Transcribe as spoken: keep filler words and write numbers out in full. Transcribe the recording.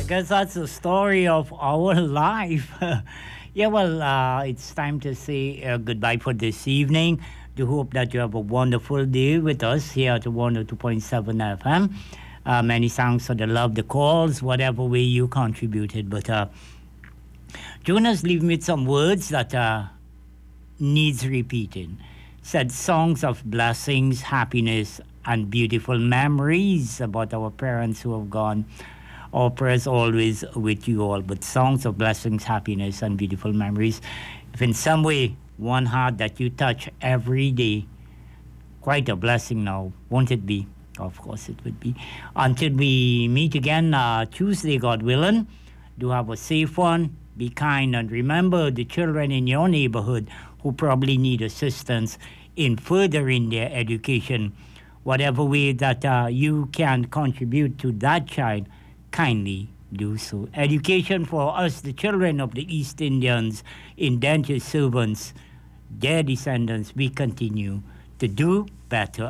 guess that's the story of our life. Yeah, well, uh, it's time to say uh, goodbye for this evening. Do hope that you have a wonderful day with us here at one oh two point seven F M. Uh, many thanks for the love, the calls, whatever way you contributed. But uh, Jonas leave me some words that uh, needs repeating. Said songs of blessings, happiness, and beautiful memories about our parents who have gone. Our prayers always with you all, but songs of blessings, happiness, and beautiful memories. If in some way one heart that you touch every day, quite a blessing now, won't it be? Of course it would be. Until we meet again uh, Tuesday, God willing, do have a safe one. Be kind and remember the children in your neighborhood who probably need assistance in furthering their education. Whatever way that uh, you can contribute to that child, kindly do so. Education for us, the children of the East Indians, indentured servants, their descendants, we continue to do better